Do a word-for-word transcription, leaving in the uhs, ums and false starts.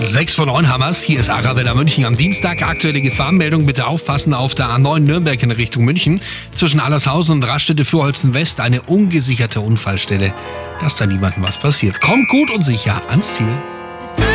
sechs vor neun Hammers, hier ist Arabella München am Dienstag. Aktuelle Gefahrenmeldung, bitte aufpassen auf der A neun Nürnberg in Richtung München. Zwischen Allershausen und Raststätte-Fürholzen West eine ungesicherte Unfallstelle, dass da niemandem was passiert. Kommt gut und sicher ans Ziel.